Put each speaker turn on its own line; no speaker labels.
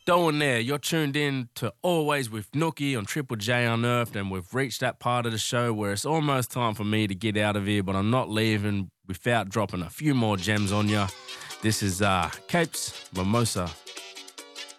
Doing there, you're tuned in to Always with Nookie on Triple J Unearthed, and we've reached that part of the show where it's almost time for me to get out of here, but I'm not leaving without dropping a few more gems on you. This is Capes, Mimosa,